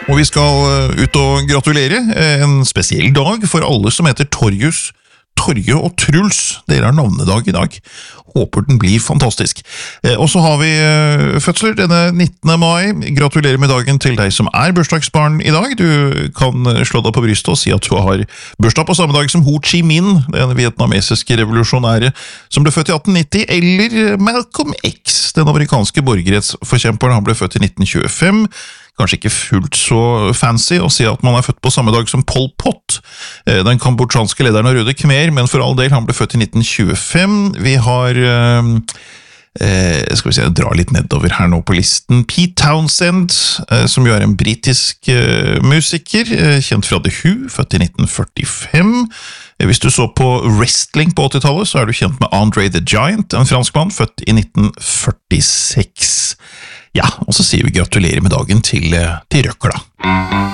Og vi skal ut og gratulere en spesiell dag for alle som heter Torjus, Torje og Truls. Dere har navnedag i dag. Håper den blir fantastisk. Og så har vi fødsler denne 19. mai. Gratulerer med dagen til deg som er bursdagsbarn i dag. Du kan slå deg på brystet og si at du har bursdag på samme dag som Ho Chi Minh, den vietnamesiske revolusjonære som ble født i 1890, eller Malcolm X, den amerikanske borgerrettsforkjemperen. Han ble født i 1925. Kanskje ikke fullt så fancy å si at man er født på samme dag som Pol Pot, den kambodsjanske lederen av Røde Khmer, men for all del, han ble født i 1925. Vi har, skal vi se, jeg drar litt nedover her nå på listen, Pete Townsend, som jo er en britisk musiker, kjent fra The Who, født i 1945. Hvis du så på wrestling på 80-tallet, så er du kjent med Andre the Giant, en franskmann, født i 1946. Ja, og så sier vi gratulerer med dagen til Røkla.